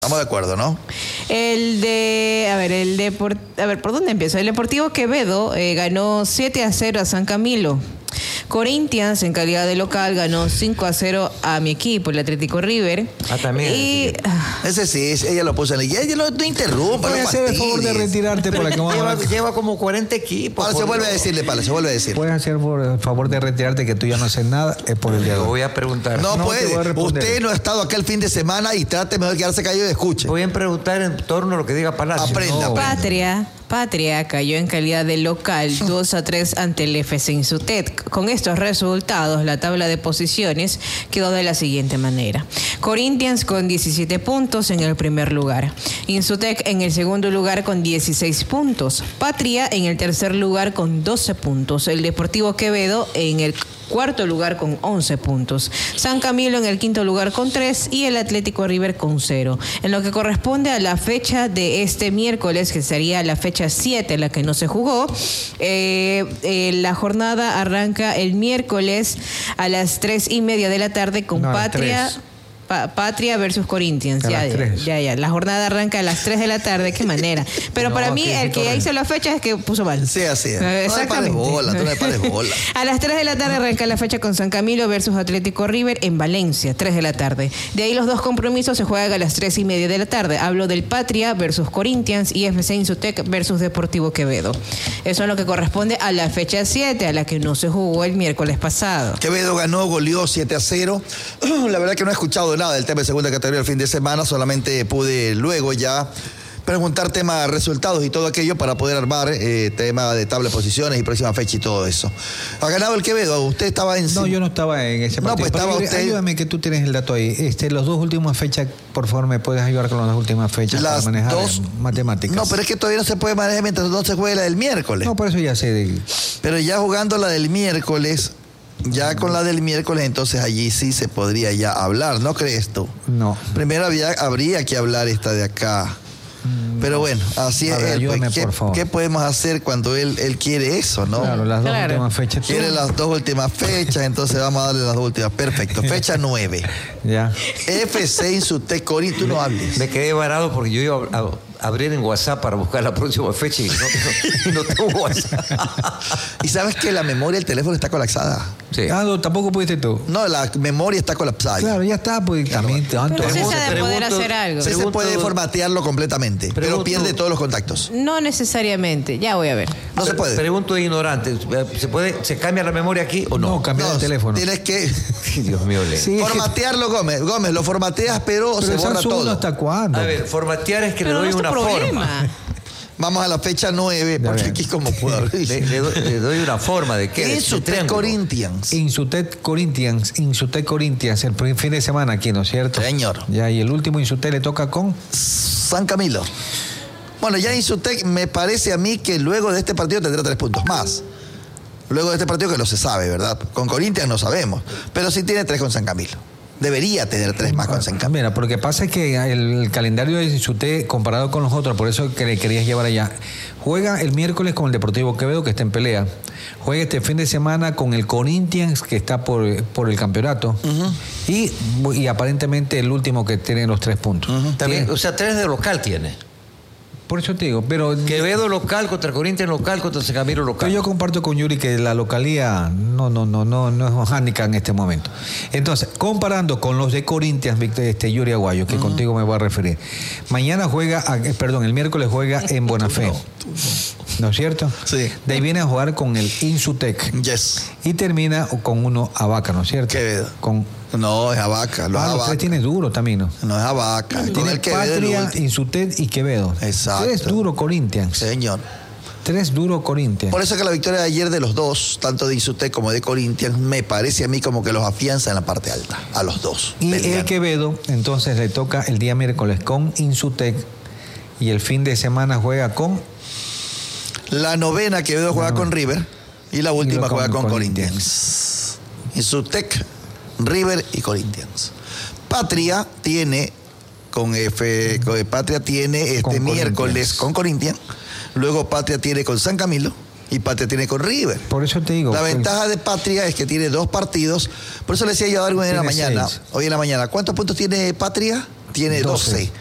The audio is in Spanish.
Estamos de acuerdo, ¿no? ¿Por dónde empiezo? El Deportivo Quevedo ganó 7-0 a San Camilo. Corinthians, en calidad de local, ganó 5-0 a mi equipo, el Atlético River. También. Ese sí, ella lo puso en el... Ella no interrumpa, Puedes hacer el favor de retirarte por aquí. Lleva como 40 equipos. Se vuelve a decirle, Pala, se vuelve a decir. Puedes hacer el favor de retirarte, que tú ya no haces nada, es por el día de hoy. Voy a preguntar. No puede. te voy a responder. Usted no ha estado acá el fin de semana y trate mejor quedarse callado y escuche. Voy a preguntar en torno a lo que diga Palacio. Aprenda. Patria cayó en calidad de local 2-3 ante el FC Insutec. Con estos resultados, la tabla de posiciones quedó de la siguiente manera. Corinthians con 17 puntos en el primer lugar. Insutec en el segundo lugar con 16 puntos. Patria en el tercer lugar con 12 puntos. El Deportivo Quevedo en el cuarto lugar con 11 puntos. San Camilo en el quinto lugar con 3 y el Atlético River con 0. En lo que corresponde a la fecha de este miércoles, que sería la fecha 7, la que no se jugó, la jornada arranca el miércoles a las 3:30 de la tarde con Patria versus Corinthians. Ya. La jornada arranca a las 3 de la tarde. Qué manera. Pero para mí, el que hizo la fecha es que puso mal. Sí, así es. Exactamente. Tú no le pares bola. A las 3 de la tarde arranca la fecha con San Camilo versus Atlético River en Valencia, 3 de la tarde. De ahí los dos compromisos se juegan a las 3:30 de la tarde. Hablo del Patria versus Corinthians y FC Insutec versus Deportivo Quevedo. Eso es lo que corresponde a la fecha 7, a la que no se jugó el miércoles pasado. Quevedo goleó 7-0. La verdad que no he escuchado nada del tema de segunda categoría el fin de semana, solamente pude luego ya preguntar tema de resultados y todo aquello para poder armar tema de tabla de posiciones y próxima fecha y todo eso. ¿Ha ganado el Quevedo? ¿Usted estaba en...? No, yo no estaba en ese partido. No, pues estaba usted... Ayúdame, que tú tienes el dato ahí. Las dos últimas fechas, por favor, ¿me puedes ayudar con las dos últimas fechas para manejar matemáticas? No, pero es que todavía no se puede manejar mientras no se juegue la del miércoles. No, por eso ya sé. Pero ya jugando la del miércoles... Ya con la del miércoles, entonces allí sí se podría ya hablar, ¿no crees tú? No. Primero habría que hablar esta de acá. Pero bueno, así es él. Ayúdame, por favor. ¿Qué podemos hacer cuando él quiere eso, no? Claro, las dos últimas fechas. Quiere las dos últimas fechas, entonces vamos a darle las dos últimas. Perfecto. Fecha 9. Ya. FC Insutec Corinthians, tú no hables. Me quedé varado porque yo iba a abrir en WhatsApp para buscar la próxima fecha y no tengo WhatsApp. ¿Y sabes que la memoria del teléfono está colapsada? Sí. No, tampoco pudiste tú. No, la memoria está colapsada. Claro, ya está, pues también tanto. Pero sí se poder hacer algo. Sí se puede formatearlo completamente, pero pierde todos los contactos. No necesariamente, ya voy a ver. No se puede. Pregunto de ignorante, ¿se cambia la memoria aquí o no? No, cambiar el teléfono. Tienes que Dios mío, Sí, formatearlo, Gómez. Gómez, lo formateas, pero se borra Samsung todo. ¿Hasta cuándo? A ver, formatear es que Pero le doy no es tu una problema. forma. Vamos a la fecha 9, porque aquí como puedo abrir. Le doy una forma de qué. Insutec Corinthians. Insutec Corinthians, el fin de semana aquí, ¿no es cierto? Señor. Ya, y el último Insutec le toca con San Camilo. Bueno, ya Insutec me parece a mí que luego de este partido tendrá 3 puntos más. Luego de este partido que no se sabe, ¿verdad? Con Corinthians no sabemos, pero sí tiene 3 con San Camilo. Debería tener 3 más con San Camilo. Mira, porque pasa que el calendario de Insutec comparado con los otros, por eso que le querías llevar allá, juega el miércoles con el Deportivo Quevedo, que está en pelea. Juega este fin de semana con el Corinthians, que está por el campeonato. Y aparentemente el último que tiene los 3 puntos. También, o sea, 3 de local tiene. Por eso te digo, pero... Quevedo local contra Corinthians local contra San Camilo local. Pero yo comparto con Yuri que la localía no es un hándicap en este momento. Entonces, comparando con los de Corinthians, Yuri Aguayo, que contigo me voy a referir. Mañana el miércoles juega en Bonafé. ¿No es cierto? Sí. De ahí viene a jugar con el Insutec. Yes. Y termina con uno a Vaca, ¿no es cierto? Quevedo. No, es a Vaca. Los 3 tiene duro también, ¿no? No es a Vaca. Tiene Patria, Insutec y Quevedo. Exacto. 3 duro Corinthians. Señor. 3 duro Corinthians. Por eso que la victoria de ayer de los dos, tanto de Insutec como de Corinthians, me parece a mí como que los afianza en la parte alta, a los dos. Y el Quevedo, entonces le toca el día miércoles con Insutec y el fin de semana juega con... La novena Quevedo juega con River y la última juega con Corinthians. Insutec, River y Corinthians. Patria tiene este miércoles con Corinthians, luego Patria tiene con San Camilo y Patria tiene con River. Por eso te digo. La ventaja de Patria es que tiene 2 partidos. Por eso le decía yo a Darwin hoy en la mañana. ¿Cuántos puntos tiene Patria? Tiene 12.